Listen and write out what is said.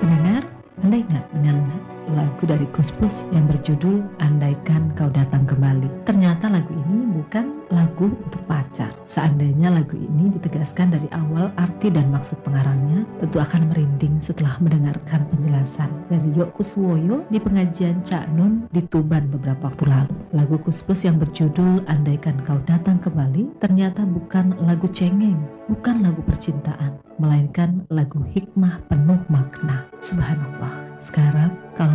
Pendengar, Anda ingat dengan lagu dari Koes Plus yang berjudul Andaikan Kau Datang Kembali? Ternyata lagu ini bukan lagu untuk pacar. Seandainya lagu ini ditegaskan dari awal arti dan maksud pengarangnya, tentu akan merinding setelah mendengarkan penjelasan dari Yok Kuswoyo di pengajian Cak Nun di Tuban beberapa waktu lalu. Lagu Koes Plus yang berjudul Andaikan Kau Datang Kembali ternyata bukan lagu cengeng, bukan lagu percintaan, melainkan lagu hikmah penuh makna. Subhanallah. Sekarang kalau